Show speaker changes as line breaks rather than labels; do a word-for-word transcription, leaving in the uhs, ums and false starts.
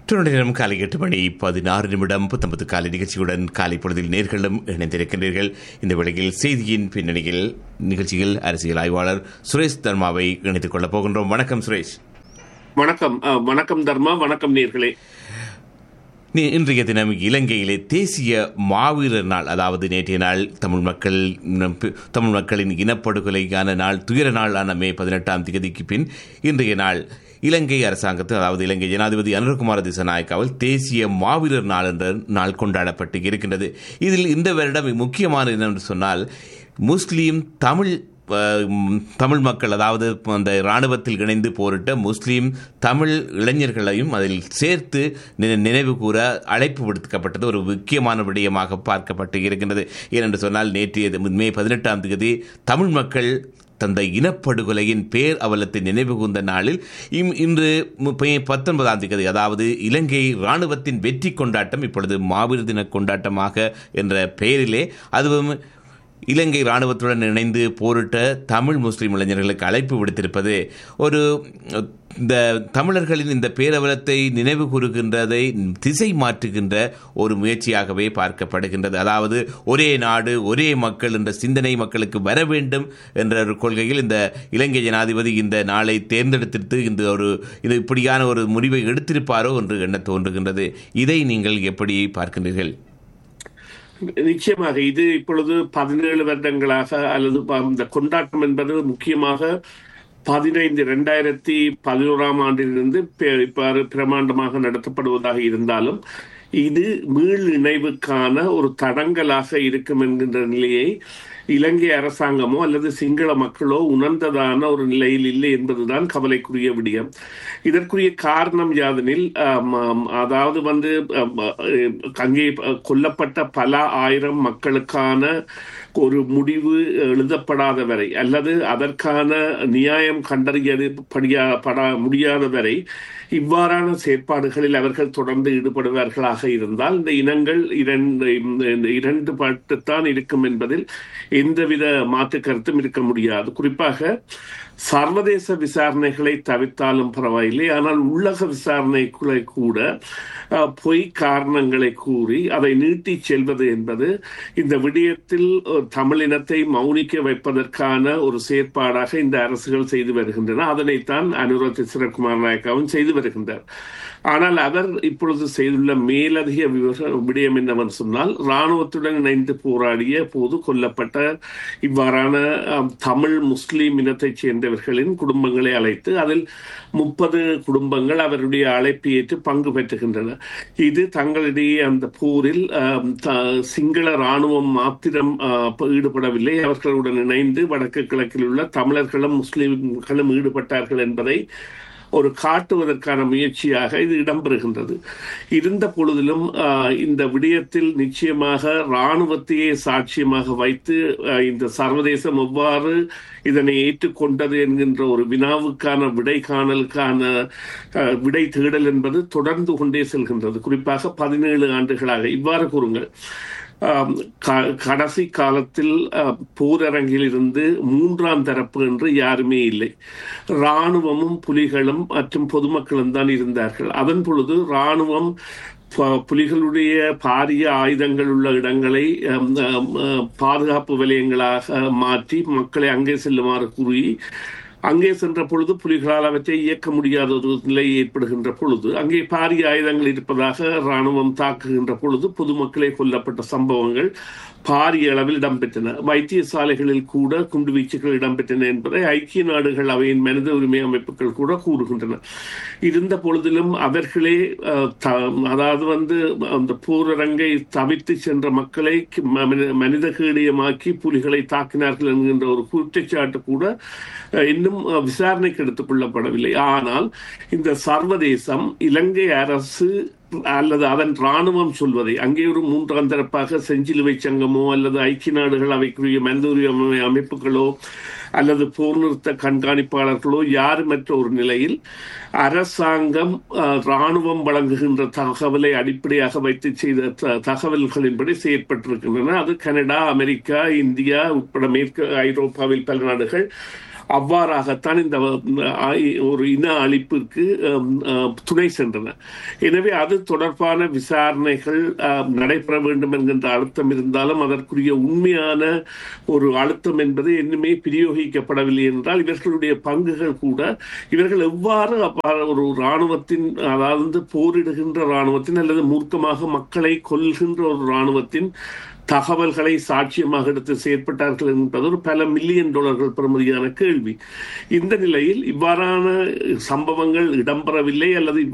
தொடர்ந்து நேரம் காலை எட்டு மணி பதினாறு நிமிடம் புத்தம்பது காலை நிகழ்ச்சியுடன் காலை பொழுதில் நேர்களும் இணைந்திருக்கின்றீர்கள். இந்த வேளையில் செய்தியின் பின்னணியில் நிகழ்ச்சியில் அரசியல் ஆய்வாளர் சுரேஷ் தர்மாவை இணைத்துக் கொள்ளப் போகின்றோம். வணக்கம் சுரேஷ்.
வணக்கம். வணக்கம் தர்மா. வணக்கம் நேர்களே.
இன்றைய தினம் இலங்கையிலே தேசிய மாவீரர் நாள், அதாவது நேற்றைய நாள் தமிழ் மக்கள் தமிழ் மக்களின் இனப்படுகொலைக்கான நாள், துயர நாளான மே பதினெட்டாம் தேதிக்கு பின் இன்றைய நாள் இலங்கை அரசாங்கத்தில், அதாவது இலங்கை ஜனாதிபதி அனுரகுமார திசாநாயக்காவால் தேசிய மாவீரர் நாள் என்ற நாள் கொண்டாடப்பட்டு இருக்கின்றது. இதில் இந்த வருடம் முக்கியமானது என்னென்று சொன்னால், முஸ்லீம் தமிழ் தமிழ் மக்கள், அதாவது அந்த இராணுவத்தில் இணைந்து போரிட்ட முஸ்லீம் தமிழ் இளைஞர்களையும் அதில் சேர்த்து நினைவு கூற அழைப்பு விடுக்கப்பட்டது ஒரு முக்கியமான விடயமாக பார்க்கப்பட்டு இருக்கின்றது. ஏனென்று சொன்னால், நேற்றைய மே பதினெட்டாம் தேதி தமிழ் மக்கள் தந்த இனப்படுகொலையின் பேர் அவலத்தை நினைவு கூர்ந்த நாளில் இன்று பத்தொன்பதாம் தேதி, அதாவது இலங்கை இராணுவத்தின் வெற்றி கொண்டாட்டம் இப்பொழுது மாவீரர் தின கொண்டாட்டமாக என்ற பெயரிலே, அதுவும் இலங்கை இராணுவத்துடன் இணைந்து போரிட்ட தமிழ் முஸ்லீம் இளைஞர்களுக்கு அழைப்பு விடுத்திருப்பது ஒரு இந்த தமிழர்களின் இந்த பேரவலத்தை நினைவு கூறுகின்றதை திசை மாற்றுகின்ற ஒரு முயற்சியாகவே பார்க்கப்படுகின்றது. அதாவது ஒரே நாடு ஒரே மக்கள் என்ற சிந்தனை மக்களுக்கு வர வேண்டும் என்ற ஒரு கொள்கையில் இந்த இலங்கை ஜனாதிபதி இந்த நாளை தேர்ந்தெடுத்து இந்த ஒரு இது இப்படியான ஒரு முடிவை எடுத்திருப்பாரோ என்று எண்ண தோன்றுகின்றது. இதை நீங்கள் எப்படி பார்க்கின்றீர்கள்?
நிச்சயமாக இது இப்பொழுது பதினேழு வருடங்களாக, அல்லது இந்த கொண்டாட்டம் என்பது முக்கியமாக பதினைந்து இரண்டாயிரத்தி பதினோராம் ஆண்டிலிருந்து இவ்வாறு பிரமாண்டமாக நடத்தப்படுவதாக இருந்தாலும், இது மீள் இணைவுக்கான ஒரு தடங்கலாக இருக்கும் என்கின்ற நிலையை இலங்கை அரசாங்கமோ அல்லது சிங்கள மக்களோ உணர்ந்ததான ஒரு நிலையில் இல்லை என்பதுதான் கவலைக்குரிய விடயம். இதற்குரிய காரணம் யாதெனில், அதாவது வந்து அங்கே கொல்லப்பட்ட பல ஆயிரம் மக்களுக்கான ஒரு முடிவு எழுதப்படாத வரை, அல்லது அதற்கான நியாயம் கண்டறியப்பட முடியாத வரை இவ்வாறான செயற்பாடுகளில் அவர்கள் தொடர்ந்து ஈடுபடுவார்களாக இருந்தால், இந்த இனங்கள் இரண்டு இரண்டு பட்டுத்தான் இருக்கும் என்பதில் எந்தவித மாற்று கருத்தும் இருக்க முடியாது. குறிப்பாக சர்வதேச விசாரணைகளை தவிர்த்தாலும் பரவாயில்லை, ஆனால் உள்ளக விசாரணைகளை கூட பொய் காரணங்களை கூறி அதை நீட்டி செல்வது என்பது இந்த விடயத்தில் தமிழினத்தை மௌனிக்க வைப்பதற்கான ஒரு செயற்பாடாக இந்த அரசுகள் செய்து வருகின்றன. அதனைத்தான் அனுர திசாநாயக்க நாயக்காவும் செய்து வருகின்றார். ஆனால் அவர் இப்பொழுது செய்துள்ள மேலதிக விடயம் என்னவென்று சொன்னால், இராணுவத்துடன் இணைந்து போராடிய போது கொல்லப்பட்ட இவ்வாறான தமிழ் முஸ்லீம் இனத்தைச் சேர்ந்தவர்களின் குடும்பங்களை அழைத்து அதில் முப்பது குடும்பங்கள் அவருடைய அழைப்பு ஏற்று பங்கு பெற்றுகின்றன. இது தங்களிடையே அந்த போரில் சிங்கள இராணுவம் மாத்திரம் ஈடுபடவில்லை, அவர்களுடன் இணைந்து வடக்கு கிழக்கில் உள்ள தமிழர்களும் முஸ்லீம்களும் ஈடுபட்டார்கள் என்பதை ஒரு காட்டுவதற்கான முயற்சியாக இது இடம்பெறுகின்றது. இருந்த பொழுதிலும் இந்த விடயத்தில் நிச்சயமாக இராணுவத்தையே சாட்சியமாக வைத்து இந்த சர்வதேசம் எவ்வாறு இதனை ஏற்றுக்கொண்டது என்கின்ற ஒரு வினாவுக்கான விடை காணலுக்கான விடை தேடல் என்பது தொடர்ந்து கொண்டே செல்கின்றது. குறிப்பாக பதினேழு ஆண்டுகளாக இவ்வாறு கூறுங்கள். கடைசி காலத்தில் போரரங்கில் இருந்து மூன்றாம் தரப்பு என்று யாருமே இல்லை. இராணுவமும் புலிகளும் மற்றும் பொதுமக்களும் தான் இருந்தார்கள். அதன் பொழுது இராணுவம் புலிகளுடைய பாரிய ஆயுதங்கள் உள்ள இடங்களை பாதுகாப்பு வலயங்களாக மாற்றி மக்களை அங்கே செல்லுமாறு கூறி, அங்கே சென்ற பொழுது புலிகளால் அவற்றை இயக்க முடியாத ஒரு நிலை ஏற்படுகின்ற பொழுது, அங்கே பாரிய ஆயுதங்கள் இருப்பதாக இராணுவம் தாக்குகின்ற பொழுது பொதுமக்களே கொல்லப்பட்ட சம்பவங்கள் பாரிய அளவில் இடம்பெற்றன. வைத்தியசாலைகளில் கூட குண்டுவீச்சுகள் இடம்பெற்றன என்பதை ஐக்கிய நாடுகள் அவையின் மனித உரிமை அமைப்புகள் கூட கூறுகின்றன. இருந்த பொழுதிலும் அவர்களே அதாவது வந்து அந்த போரரங்கை தவிர்த்து சென்ற மக்களை மனித கேடயமாக்கி புலிகளை தாக்கினார்கள் என்கின்ற ஒரு குற்றச்சாட்டு கூட இன்னும் விசாரணைக்கு எடுத்துக் கொள்ளப்படவில்லை. ஆனால் இந்த சர்வதேசம் இலங்கை அரசு அல்லது அதன் இராணுவம் சொல்வதை, அங்கே ஒரு மூன்றாம் தரப்பாக செஞ்சிலுவை சங்கமோ அல்லது ஐக்கிய நாடுகள் அவைக்குரிய மனித உரிமை அமைப்புகளோ அல்லது போர் நிறுத்த கண்காணிப்பாளர்களோ யாருமற்ற ஒரு நிலையில் அரசாங்கம் இராணுவம் வழங்குகின்ற தகவலை அடிப்படையாக வைத்து செய்த தகவல்களின்படி செயற்பட்டிருக்கின்றன. அது கனடா, அமெரிக்கா, இந்தியா உட்பட மேற்கு ஐரோப்பாவில் பல நாடுகள் அவ்வாறாகத்தான் இந்த ஒரு இன அழிப்பிற்கு துணை சென்றன. எனவே அது தொடர்பான விசாரணைகள் நடைபெற வேண்டும் என்கின்ற அழுத்தம் இருந்தாலும் அதற்குரிய உண்மையான ஒரு அழுத்தம் என்பது இன்னுமே பிரயோகிக்கப்படவில்லை என்றால் இவர்களுடைய பங்குகள் கூட இவர்கள் எவ்வாறு ஒரு இராணுவத்தின், அதாவது போரிடுகின்ற இராணுவத்தின் அல்லது மூர்க்கமாக மக்களை கொல்கின்ற ஒரு இராணுவத்தின் தகவல்களை சாட்சியமாக எடுத்து செயற்பட்டார்கள் என்பது ஒரு பல மில்லியன் டாலர்கள் பெறுமதியான கேள்வி. இந்த நிலையில் இவ்வாறான சம்பவங்கள் இடம்பெறவில்லை அல்லது